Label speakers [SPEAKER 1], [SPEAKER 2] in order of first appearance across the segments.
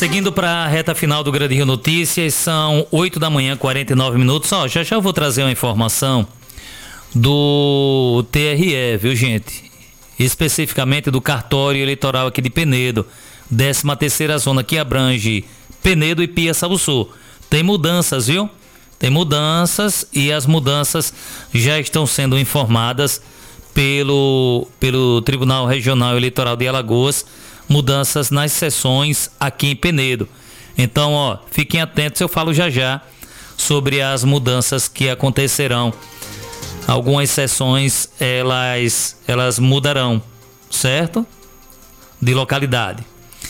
[SPEAKER 1] Seguindo para a reta final do Grande Rio Notícias, são 8 da manhã, 49 minutos. Já eu vou trazer uma informação do TRE, viu, gente? Especificamente do cartório eleitoral aqui de Penedo, 13ª zona, que abrange Penedo e Piaçabuçu. Tem mudanças, viu? Tem mudanças, e as mudanças já estão sendo informadas pelo Tribunal Regional Eleitoral de Alagoas, mudanças nas sessões aqui em Penedo. Então, fiquem atentos, eu falo já sobre as mudanças que acontecerão. Algumas sessões, elas mudarão, certo? De localidade.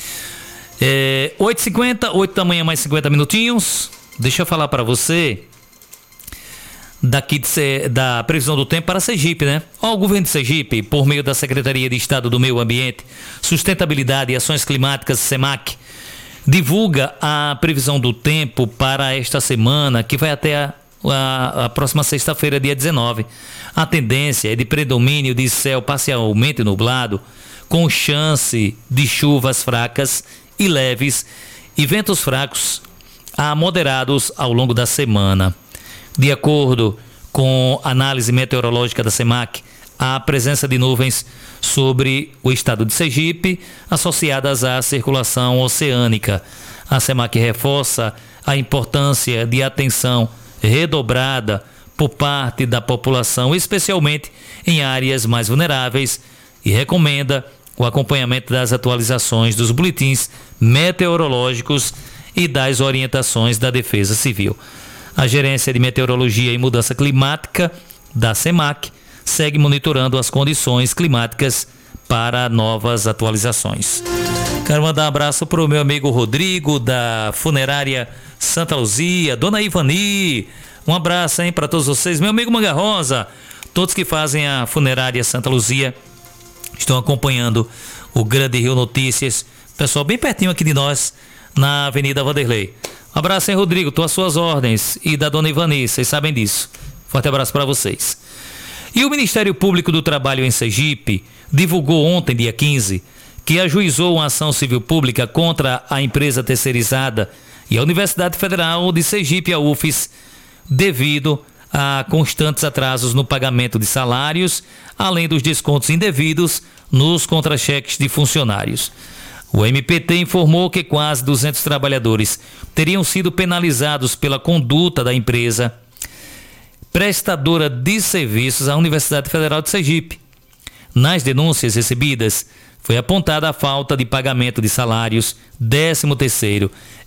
[SPEAKER 1] 8h50, 8 da manhã mais 50 minutinhos. Deixa eu falar para você da previsão do tempo para Sergipe, né? O governo de Sergipe, por meio da Secretaria de Estado do Meio Ambiente, Sustentabilidade e Ações Climáticas, SEMAC, divulga a previsão do tempo para esta semana, que vai até a próxima sexta-feira, dia 19. A tendência é de predomínio de céu parcialmente nublado, com chance de chuvas fracas e leves e ventos fracos a moderados ao longo da semana. De acordo com a análise meteorológica da SEMAC, há presença de nuvens sobre o estado de Sergipe, associadas à circulação oceânica. A SEMAC reforça a importância de atenção redobrada por parte da população, especialmente em áreas mais vulneráveis, e recomenda o acompanhamento das atualizações dos boletins meteorológicos e das orientações da Defesa Civil. A Gerência de Meteorologia e Mudança Climática da SEMAC segue monitorando as condições climáticas para novas atualizações. Quero mandar um abraço para o meu amigo Rodrigo, da Funerária Santa Luzia, Dona Ivani. Um abraço, para todos vocês. Meu amigo Manga Rosa, todos que fazem a Funerária Santa Luzia estão acompanhando o Grande Rio Notícias. Pessoal bem pertinho aqui de nós, na Avenida Vanderlei. Um abraço, Rodrigo, estou às suas ordens, e da Dona Ivani, vocês sabem disso. Forte abraço para vocês. E o Ministério Público do Trabalho em Sergipe divulgou ontem, dia 15, que ajuizou uma ação civil pública contra a empresa terceirizada e a Universidade Federal de Sergipe, a UFES, devido a constantes atrasos no pagamento de salários, além dos descontos indevidos nos contra-cheques de funcionários. O MPT informou que quase 200 trabalhadores teriam sido penalizados pela conduta da empresa prestadora de serviços à Universidade Federal de Sergipe. Nas denúncias recebidas, foi apontada a falta de pagamento de salários, 13º,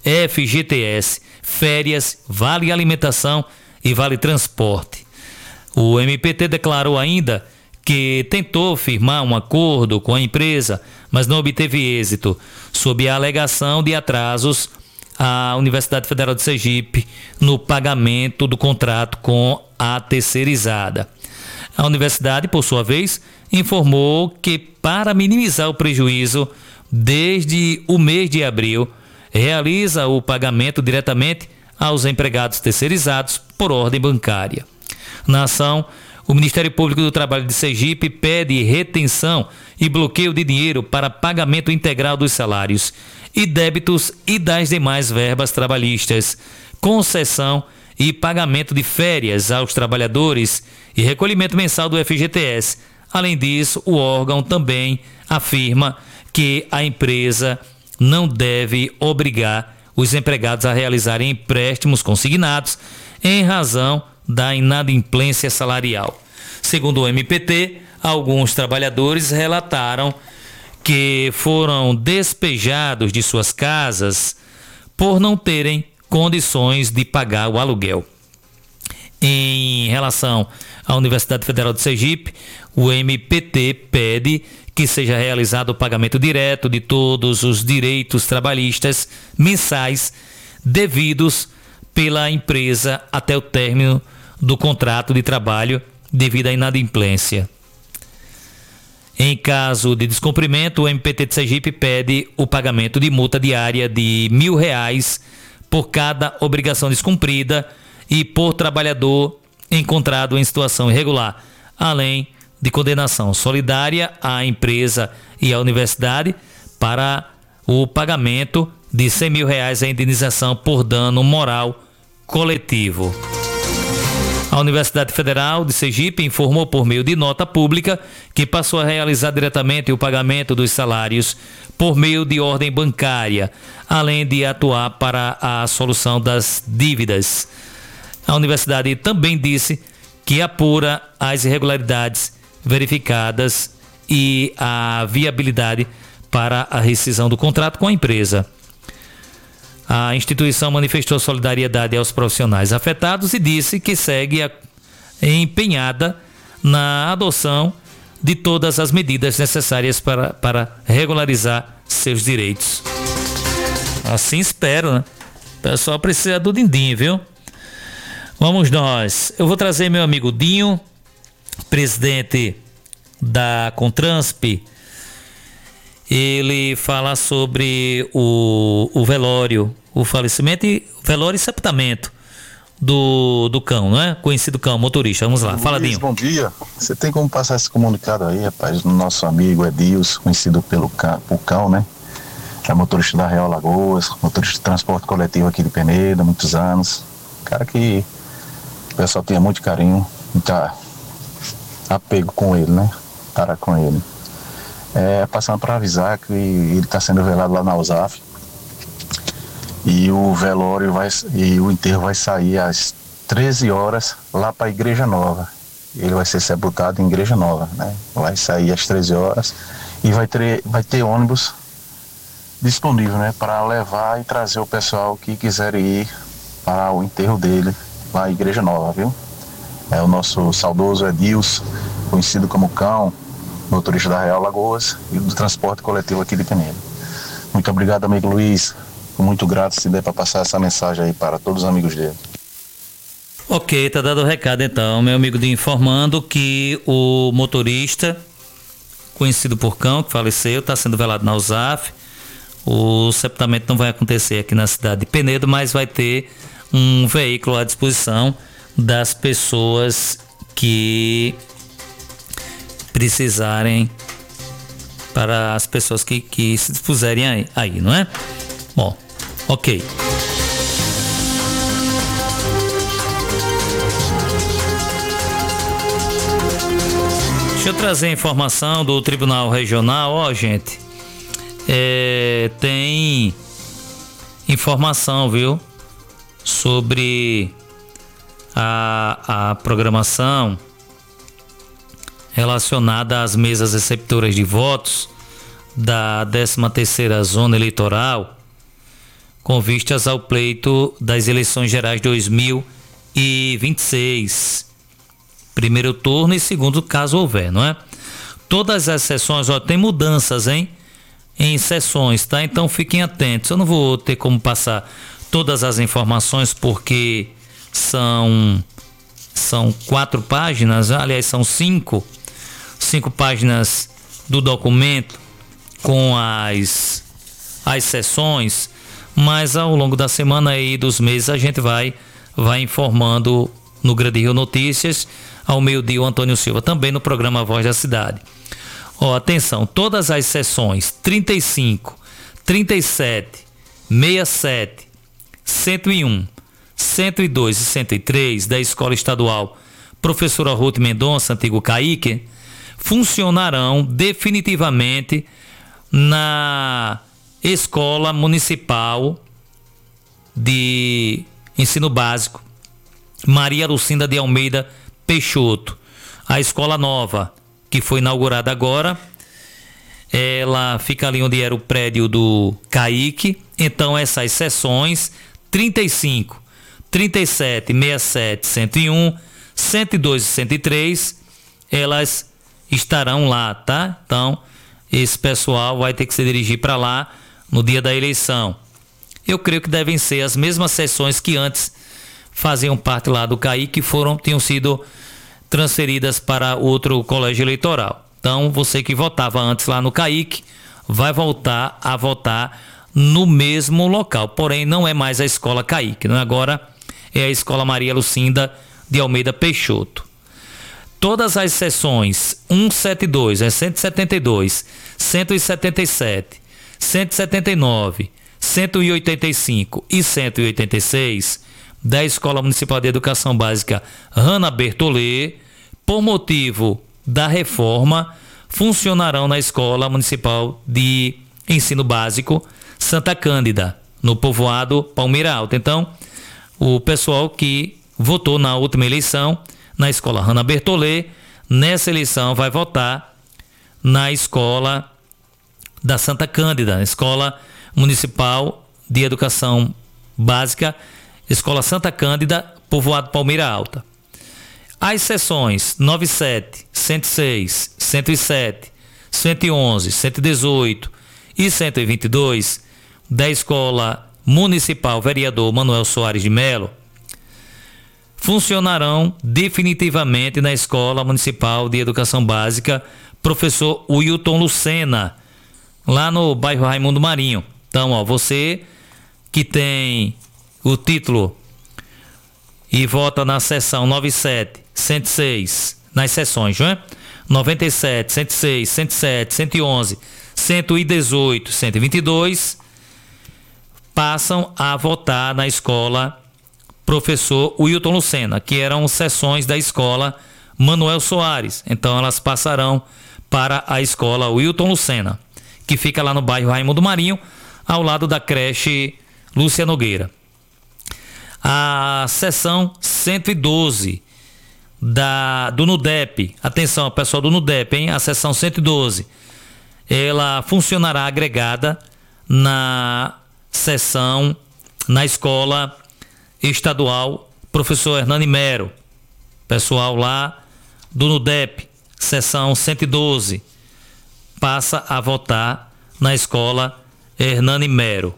[SPEAKER 1] FGTS, férias, vale alimentação e vale transporte. O MPT declarou ainda que tentou firmar um acordo com a empresa, mas não obteve êxito, sob a alegação de atrasos à Universidade Federal de Sergipe no pagamento do contrato com a terceirizada. A universidade, por sua vez, informou que, para minimizar o prejuízo, desde o mês de abril, realiza o pagamento diretamente aos empregados terceirizados por ordem bancária. Na ação, o Ministério Público do Trabalho de Sergipe pede retenção e bloqueio de dinheiro para pagamento integral dos salários e débitos e das demais verbas trabalhistas, concessão e pagamento de férias aos trabalhadores e recolhimento mensal do FGTS. Além disso, o órgão também afirma que a empresa não deve obrigar os empregados a realizarem empréstimos consignados em razão da inadimplência salarial. Segundo o MPT, alguns trabalhadores relataram que foram despejados de suas casas por não terem condições de pagar o aluguel. Em relação à Universidade Federal de Sergipe, o MPT pede que seja realizado o pagamento direto de todos os direitos trabalhistas mensais devidos pela empresa até o término do contrato de trabalho devido à inadimplência. Em caso de descumprimento, o MPT de Sergipe pede o pagamento de multa diária de R$1.000 por cada obrigação descumprida e por trabalhador encontrado em situação irregular, além de condenação solidária à empresa e à universidade para o pagamento de R$100 mil em indenização por dano moral coletivo. A Universidade Federal de Sergipe informou por meio de nota pública que passou a realizar diretamente o pagamento dos salários por meio de ordem bancária, além de atuar para a solução das dívidas. A universidade também disse que apura as irregularidades verificadas e a viabilidade para a rescisão do contrato com a empresa. A instituição manifestou solidariedade aos profissionais afetados e disse que segue empenhada na adoção de todas as medidas necessárias para regularizar seus direitos. Assim espero, né? O pessoal precisa do din-din, viu? Vamos nós. Eu vou trazer meu amigo Dinho, presidente da Contransp. Ele fala sobre o velório, o falecimento e velório e sepultamento do cão, não é? Conhecido cão, motorista. Vamos lá, fala, Dinho.
[SPEAKER 2] Bom dia. Você tem como passar esse comunicado aí, rapaz, do nosso amigo Edilson, conhecido por cão, né? Que é motorista da Real Lagoas, motorista de transporte coletivo aqui de Penedo há muitos anos. Cara que o pessoal tinha muito carinho, muito apego com ele, né? Para com ele. Passando para avisar que ele está sendo velado lá na USAF e o velório e o enterro vai sair às 13 horas lá para a Igreja Nova. Ele vai ser sepultado em Igreja Nova, né? Vai sair às 13 horas e vai ter ônibus disponível, né? Para levar e trazer o pessoal que quiser ir para o enterro dele lá na Igreja Nova, viu? É o nosso saudoso Edilson, conhecido como Cão, motorista da Real Lagoas e do transporte coletivo aqui de Penedo. Muito obrigado, amigo Luiz. Fico muito grato se der para passar essa mensagem aí para todos os amigos dele.
[SPEAKER 1] Ok, tá dado o recado então, meu amigo, de informando que o motorista, conhecido por Cão, que faleceu, está sendo velado na USAF. O sepultamento não vai acontecer aqui na cidade de Penedo, mas vai ter um veículo à disposição das pessoas que precisarem, para as pessoas que se dispuserem aí, não é? Bom, ok. Deixa eu trazer informação do Tribunal Regional. Gente, tem informação, viu, sobre a programação relacionada às mesas receptoras de votos da 13ª Zona Eleitoral, com vistas ao pleito das eleições gerais 2026. Primeiro turno e segundo, caso houver, não é? Todas as sessões, tem mudanças, em sessões, tá? Então fiquem atentos. Eu não vou ter como passar todas as informações porque são 4 páginas, aliás, são 5 páginas do documento com as sessões, mas ao longo da semana e dos meses a gente vai informando no Grande Rio Notícias, ao meio-dia o Antônio Silva, também no programa Voz da Cidade. Atenção, todas as sessões 35, 37, 67, 101, 102 e 103 da Escola Estadual Professora Ruth Mendonça, antigo CAIC, funcionarão definitivamente na Escola Municipal de Ensino Básico Maria Lucinda de Almeida Peixoto. A escola nova, que foi inaugurada agora, ela fica ali onde era o prédio do CAIC. Então essas sessões 35, 37, 67, 101, 102 e 103, elas estarão lá, tá? Então esse pessoal vai ter que se dirigir para lá no dia da eleição. Eu creio que devem ser as mesmas sessões que antes faziam parte lá do CAIC, que tinham sido transferidas para outro colégio eleitoral. Então você que votava antes lá no CAIC vai voltar a votar no mesmo local, porém não é mais a escola CAIC, não é? Agora é a escola Maria Lucinda de Almeida Peixoto. Todas as sessões 172, 172, 177, 179, 185 e 186 da Escola Municipal de Educação Básica Hanna Bertollet, por motivo da reforma, funcionarão na Escola Municipal de Ensino Básico Santa Cândida, no povoado Palmeira Alta. Então, o pessoal que votou na última eleição na Escola Hanna Bertollet, nessa eleição vai votar na Escola da Santa Cândida, Escola Municipal de Educação Básica, Escola Santa Cândida, povoado Palmeira Alta. As seções 97, 106, 107, 111, 118 e 122 da Escola Municipal Vereador Manuel Soares de Melo funcionarão definitivamente na Escola Municipal de Educação Básica Professor Wilton Lucena, lá no bairro Raimundo Marinho. Então, você que tem o título e vota na seção 97, 106, nas seções, não é? 97, 106, 107, 111, 118, 122, passam a votar na Escola Professor Wilton Lucena, que eram seções da Escola Manuel Soares. Então, elas passarão para a Escola Wilton Lucena, que fica lá no bairro Raimundo Marinho, ao lado da creche Lúcia Nogueira. A seção 112 do NUDEP, atenção pessoal do NUDEP, hein? A seção 112, ela funcionará agregada na Escola Estadual Professor Hernani Mero. Pessoal lá do NUDEP, seção 112, passa a votar na Escola Hernani Mero.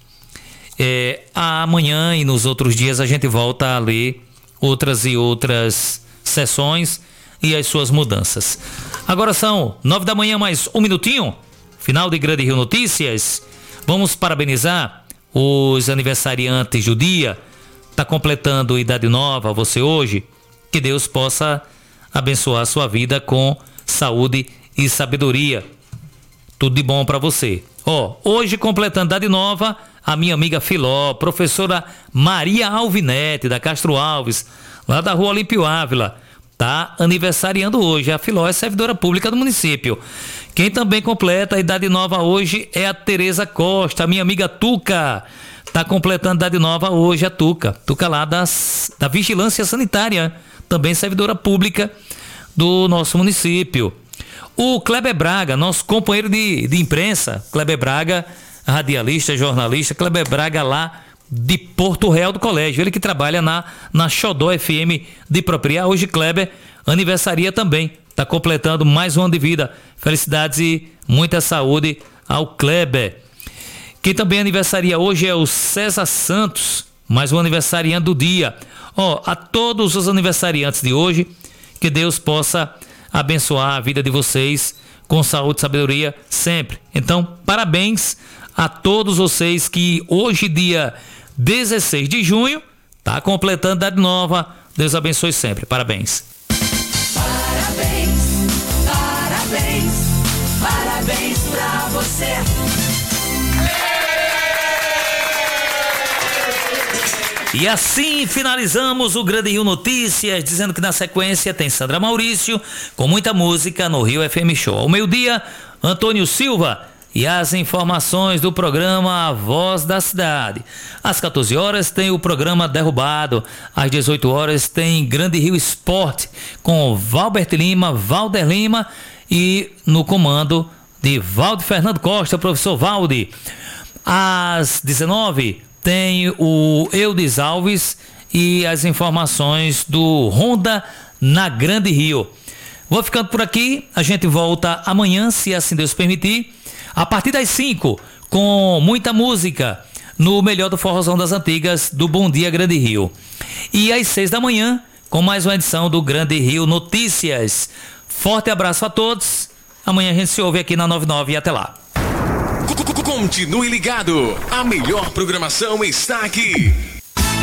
[SPEAKER 1] Amanhã e nos outros dias a gente volta a ler outras e outras sessões e as suas mudanças. Agora são 9 da manhã, mais um minutinho, final de Grande Rio Notícias. Vamos parabenizar os aniversariantes do dia. Está completando idade nova você hoje. Que Deus possa abençoar a sua vida com saúde e sabedoria. Tudo de bom para você. Hoje completando idade nova, a minha amiga Filó, professora Maria Alvinete, da Castro Alves, lá da Rua Olímpio Ávila, tá aniversariando hoje. A Filó é servidora pública do município. Quem também completa a idade nova hoje é a Tereza Costa, a minha amiga Tuca. Tá completando idade nova hoje a Tuca. Tuca lá da Vigilância Sanitária, também servidora pública do nosso município. O Kleber Braga, nosso companheiro de imprensa, Kleber Braga, radialista, jornalista, Kleber Braga lá de Porto Real do Colégio, ele que trabalha na Xodó FM de Propriá. Hoje Kleber aniversaria também, está completando mais um ano de vida. Felicidades e muita saúde ao Kleber. Quem também aniversaria hoje é o César Santos, mais um aniversariante do dia. A todos os aniversariantes de hoje, que Deus possa abençoar a vida de vocês com saúde e sabedoria sempre. Então, parabéns a todos vocês que hoje, dia 16 de junho, tá completando idade nova. Deus abençoe sempre. Parabéns.
[SPEAKER 3] Parabéns, parabéns, parabéns pra você.
[SPEAKER 1] E assim finalizamos o Grande Rio Notícias, dizendo que na sequência tem Sandra Maurício com muita música no Rio FM Show. Ao meio-dia, Antônio Silva e as informações do programa A Voz da Cidade. Às 14 horas tem o programa Derrubado. Às 18 horas tem Grande Rio Esporte com Valber Lima, Valder Lima e no comando de Valde Fernando Costa, professor Valde. Às 19 tem o Eudes Alves e as informações do Honda na Grande Rio. Vou ficando por aqui, a gente volta amanhã, se assim Deus permitir, a partir das 5, com muita música, no melhor do Forrozão das Antigas, do Bom Dia Grande Rio. E às 6 da manhã, com mais uma edição do Grande Rio Notícias. Forte abraço a todos, amanhã a gente se ouve aqui na 99 e até lá.
[SPEAKER 4] Continue ligado, a melhor programação está aqui.